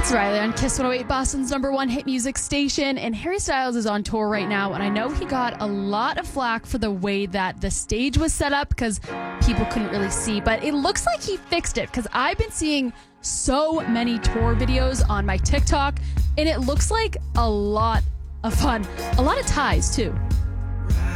It's Riley on Kiss 108, Boston's #1 hit music station, and Harry Styles is on tour right now, and I know he got a lot of flack for the way that the stage was set up because people couldn't really see, but it looks like he fixed it because I've been seeing so many tour videos on my TikTok, and it looks like a lot of fun. A lot of ties, too.